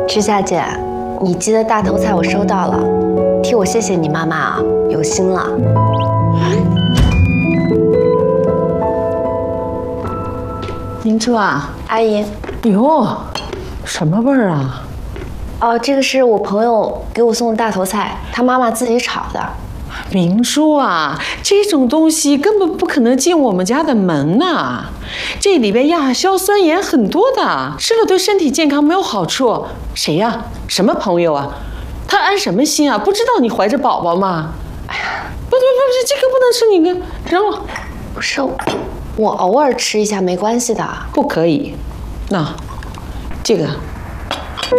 知夏姐，你寄的大头菜我收到了，替我谢谢你妈妈啊，有心了。 明珠啊， 阿姨， 哟，什么味儿啊？ 哦，这个是我朋友给我送的大头菜，他妈妈自己炒的。 明珠啊，这种东西根本不可能进我们家的门呐！这里边亚硝酸盐很多的，吃了对身体健康没有好处。谁呀？什么朋友啊？他安什么心啊？不知道你怀着宝宝吗？哎呀，不，这个不能吃，你给扔了。 不是，我偶尔吃一下没关系的。 不可以。那，这个